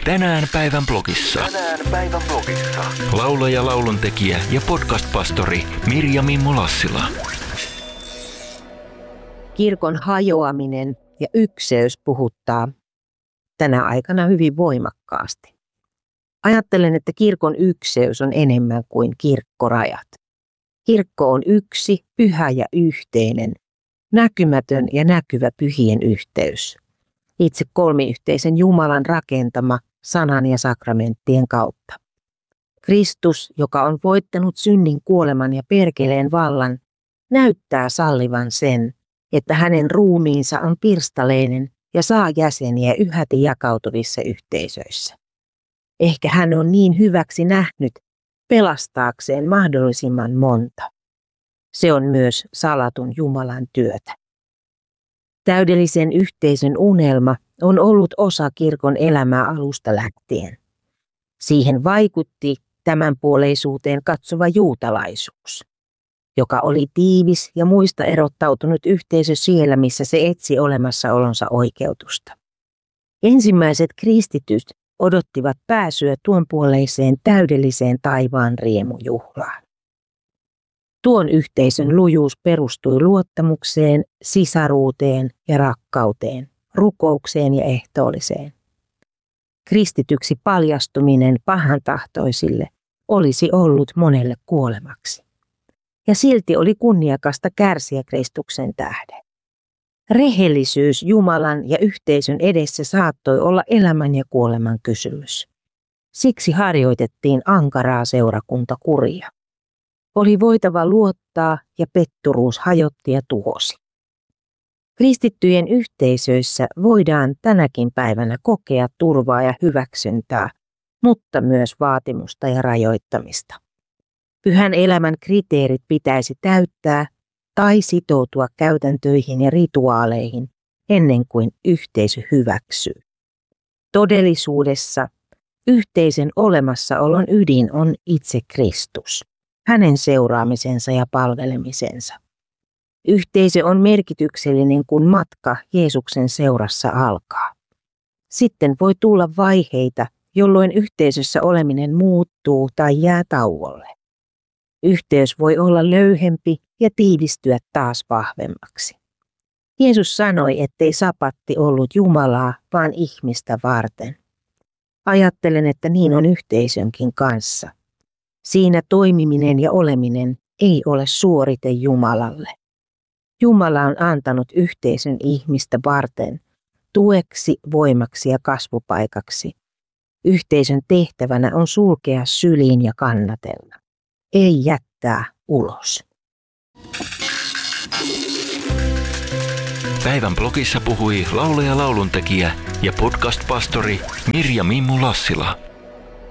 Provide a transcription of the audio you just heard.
Tänään päivän blogissa. Laulaja, lauluntekijä ja podcast-pastori Mirja-Mimmo Lassila. Kirkon hajoaminen ja ykseys puhuttaa tänä aikana hyvin voimakkaasti. Ajattelen, että kirkon ykseys on enemmän kuin kirkkorajat. Kirkko on yksi, pyhä ja yhteinen, näkymätön ja näkyvä pyhien yhteys. Itse kolmiyhteisen Jumalan rakentama sanan ja sakramenttien kautta. Kristus, joka on voittanut synnin, kuoleman ja perkeleen vallan, näyttää sallivan sen, että hänen ruumiinsa on pirstaleinen ja saa jäseniä yhäti jakautuvissa yhteisöissä. Ehkä hän on niin hyväksi nähnyt pelastaakseen mahdollisimman monta. Se on myös salatun Jumalan työtä. Täydellisen yhteisön unelma on ollut osa kirkon elämää alusta lähtien. Siihen vaikutti tämänpuoleisuuteen katsova juutalaisuus, joka oli tiivis ja muista erottautunut yhteisö siellä, missä se etsi olemassaolonsa oikeutusta. Ensimmäiset kristityt odottivat pääsyä tuonpuoleiseen täydelliseen taivaan riemujuhlaan. Tuon yhteisön lujuus perustui luottamukseen, sisaruuteen ja rakkauteen, rukoukseen ja ehtoolliseen. Kristityksi paljastuminen pahantahtoisille olisi ollut monelle kuolemaksi. Ja silti oli kunniakasta kärsiä Kristuksen tähden. Rehellisyys Jumalan ja yhteisön edessä saattoi olla elämän ja kuoleman kysymys. Siksi harjoitettiin ankaraa seurakuntakuria. Oli voitava luottaa ja petturuus hajotti ja tuhosi. Kristittyjen yhteisöissä voidaan tänäkin päivänä kokea turvaa ja hyväksyntää, mutta myös vaatimusta ja rajoittamista. Pyhän elämän kriteerit pitäisi täyttää tai sitoutua käytäntöihin ja rituaaleihin ennen kuin yhteisö hyväksyy. Todellisuudessa yhteisen olemassaolon ydin on itse Kristus, hänen seuraamisensa ja palvelemisensa. Yhteisö on merkityksellinen, kun matka Jeesuksen seurassa alkaa. Sitten voi tulla vaiheita, jolloin yhteisössä oleminen muuttuu tai jää tauolle. Yhteys voi olla löyhempi ja tiivistyä taas vahvemmaksi. Jeesus sanoi, ettei sapatti ollut Jumalaa, vaan ihmistä varten. Ajattelen, että niin on yhteisönkin kanssa. Siinä toimiminen ja oleminen ei ole suorite Jumalalle. Jumala on antanut yhteisön ihmistä varten tueksi, voimaksi ja kasvupaikaksi. Yhteisön tehtävänä on sulkea syliin ja kannatella. Ei jättää ulos. Päivän blogissa puhui laulaja, lauluntekijä ja podcast-pastori Mirja-Mimmo Lassila.